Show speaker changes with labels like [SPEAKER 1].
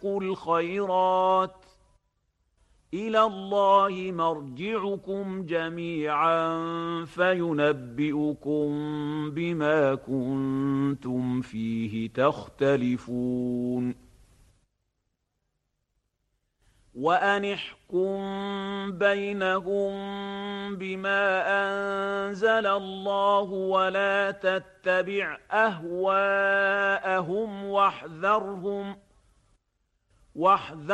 [SPEAKER 1] فاستبقوا الخيرات إلى الله مرجعكم جميعا فينبئكم بما كنتم فيه تختلفون وأن احكم بينهم بما أنزل الله ولا تتبع أهواءهم واحذرهم